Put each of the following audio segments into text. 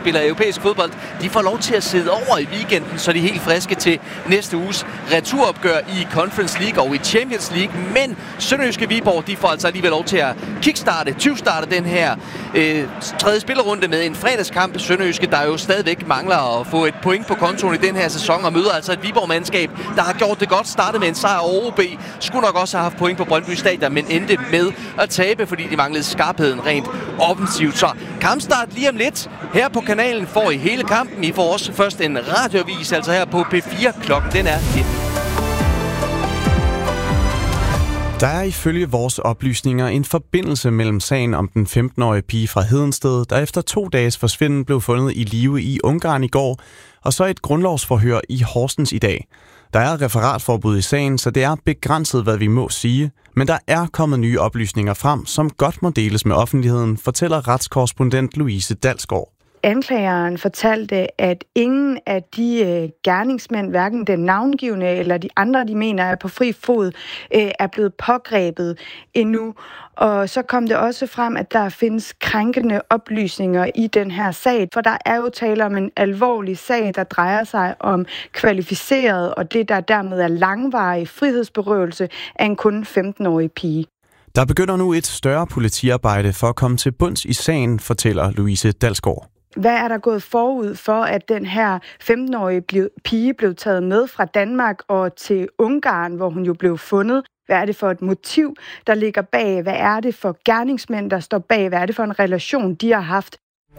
spiller europæisk fodbold, de får lov til at sidde over i weekenden, så de er helt friske til næste uges returopgør i Conference League og i Champions League. Men Sønderjyske Viborg, de får altså alligevel lov til at tyvstarte den her tredje spillerunde med en fredagskamp. Sønderjyske, der jo stadigvæk mangler at få et point på kontoen i den her sæson, og møder altså et Viborg-mandskab, der har gjort det godt, startet med en sejr over OB, skulle nok også have haft point på Brøndby Stadion, men endte med at tabe, fordi de manglede skarpheden rent offensivt. Så kampstart lige om lidt. Her på kanalen får I hele kampen. I får også først en radioavis, altså her på P4. Klokken den er 19. Der er ifølge vores oplysninger en forbindelse mellem sagen om den 15-årige pige fra Hedensted, der efter 2 dages forsvinden blev fundet i live i Ungarn i går, og så et grundlovsforhør i Horsens i dag. Der er referatforbud i sagen, så det er begrænset, hvad vi må sige, men der er kommet nye oplysninger frem, som godt må deles med offentligheden, fortæller retskorrespondent Louise Dalsgaard. Anklageren fortalte, at ingen af de gerningsmænd, hverken den navngivne eller de andre, de mener er på fri fod, er blevet pågrebet endnu. Og så kom det også frem, at der findes krænkende oplysninger i den her sag, for der er jo tale om en alvorlig sag, der drejer sig om kvalificeret, og det der dermed er langvarig frihedsberøvelse af en kun 15-årig pige. Der begynder nu et større politiarbejde for at komme til bunds i sagen, fortæller Louise Dalsgaard. Hvad er der gået forud for, at den her 15-årige pige blev taget med fra Danmark og til Ungarn, hvor hun jo blev fundet? Hvad er det for et motiv, der ligger bag? Hvad er det for gerningsmænd, der står bag? Hvad er det for en relation, de har haft?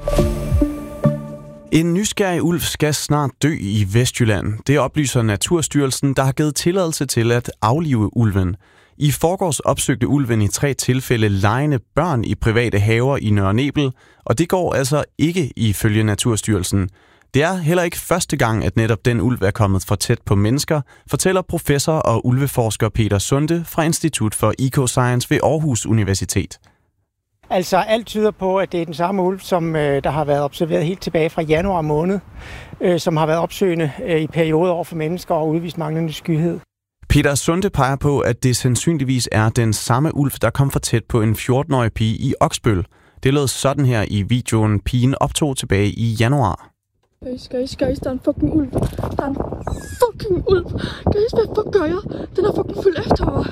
En nysgerrig ulv skal snart dø i Vestjylland. Det oplyser Naturstyrelsen, der har givet tilladelse til at aflive ulven. I forgårs opsøgte ulven i 3 tilfælde legende børn i private haver i Nørre Nebel, og det går altså ikke ifølge Naturstyrelsen. Det er heller ikke første gang, at netop den ulv er kommet for tæt på mennesker, fortæller professor og ulveforsker Peter Sunde fra Institut for Ecoscience ved Aarhus Universitet. Altså alt tyder på, at det er den samme ulv, som der har været observeret helt tilbage fra januar måned, som har været opsøgende i perioder over for mennesker og udvist manglende skyhed. Peter Sunde peger på, at det sandsynligvis er den samme ulv, der kom for tæt på en 14-årig pige i Oksbøl. Det lød sådan her i videoen, pigen optog tilbage i januar. Guys, der er en fucking ulv. Der er en fucking ulv. Guys, hvad fuck gør jeg? Den er fucking fuld efter mig.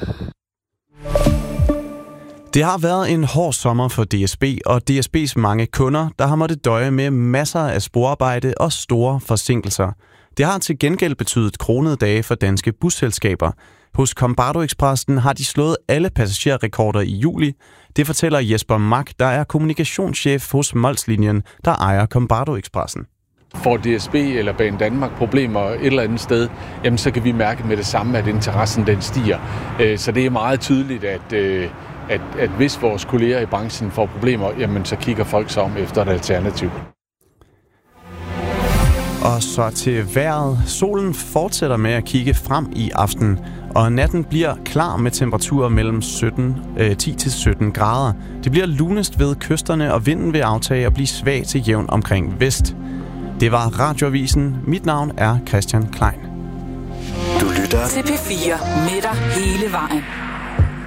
Det har været en hård sommer for DSB og DSB's mange kunder, der har måttet døje med masser af sporarbejde og store forsinkelser. Det har til gengæld betydet kronede dage for danske busselskaber. Hos Combardo Expressen har de slået alle passagerrekorder i juli. Det fortæller Jesper Mack, der er kommunikationschef hos Molslinjen, der ejer Combardo Expressen. Får DSB eller Banedanmark problemer et eller andet sted, jamen så kan vi mærke med det samme, at interessen den stiger. Så det er meget tydeligt, at hvis vores kolleger i branchen får problemer, jamen så kigger folk sig om efter et alternativ. Og så til vejret. Solen fortsætter med at kigge frem i aften, og natten bliver klar med temperaturer mellem 10-17 grader. Det bliver lunest ved kysterne, og vinden vil aftage og blive svag til jævn omkring vest. Det var Radioavisen. Mit navn er Christian Klein. Du lytter til P4 med dig hele vejen.